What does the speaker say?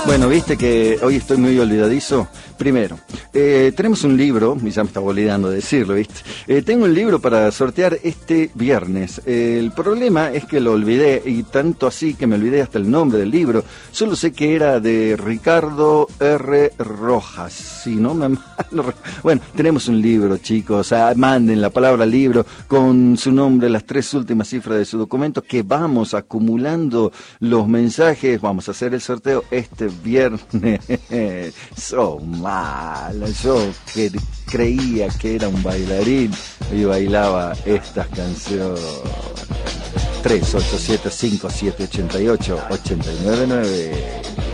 Bueno, viste que hoy estoy muy olvidadizo. Primero, tenemos un libro, y ya me estaba olvidando de decirlo, ¿viste? Tengo un libro para sortear este viernes. El problema es que lo olvidé, y tanto así que me olvidé hasta el nombre del libro. Solo sé que era de Ricardo R. Rojas, si no me malo. Bueno, tenemos un libro, chicos. Manden la palabra libro con su nombre, las 3 últimas cifras de su documento, que vamos acumulando los mensajes. Vamos a hacer el sorteo este viernes. Yo que creía que era un bailarín y bailaba estas canciones. 387-5788-899